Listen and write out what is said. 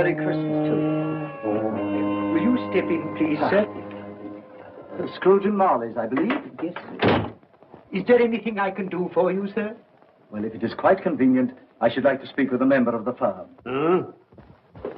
Merry Christmas to you. Will you step in, please, sir? Scrooge and Marley's, I believe. Yes, sir. Is there anything I can do for you, sir? Well, if it is quite convenient, I should like to speak with a member of the firm.